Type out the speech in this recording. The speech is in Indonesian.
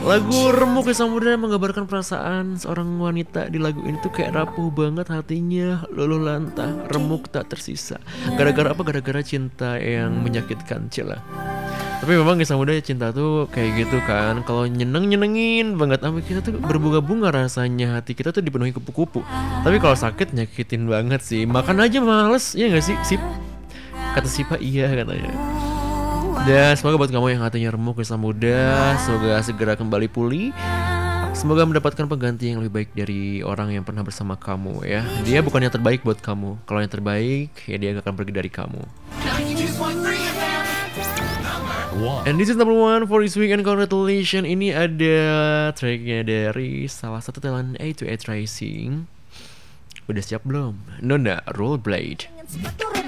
Lagu Remuk Kisah Muda menggambarkan perasaan seorang wanita. Di lagu ini tuh kayak rapuh banget hatinya, luluh lantah, remuk tak tersisa. Gara-gara apa? Gara-gara cinta yang menyakitkan, cila. Tapi memang kisah muda cinta tuh kayak gitu kan. Kalau nyenengin banget sampai kita tuh berbunga-bunga rasanya, hati kita tuh dipenuhi kupu-kupu. Tapi kalau sakit nyakitin banget sih. Makan aja males, ya nggak sih? Sip. Kata Sipa iya katanya. Dan semoga buat kamu yang hatinya remuk kisah muda, semoga segera kembali pulih. Semoga mendapatkan pengganti yang lebih baik dari orang yang pernah bersama kamu ya. Dia bukan yang terbaik buat kamu. Kalau yang terbaik, ya dia gak akan pergi dari kamu. And this is number one for this week, and congratulations. Ini ada tracknya dari salah satu talent A2A Rising. Udah siap belum? Nona Rollerblade.